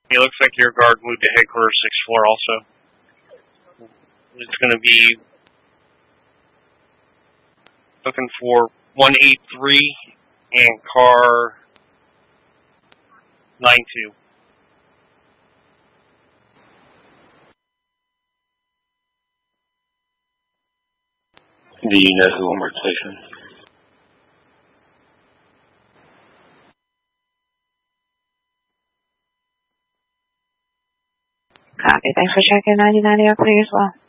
It looks like your guard moved to headquarters 6th floor also. It's going to be looking for 183 and car 92. Do you know who on workstation? Copy. Thanks for checking 9090 out for you as well.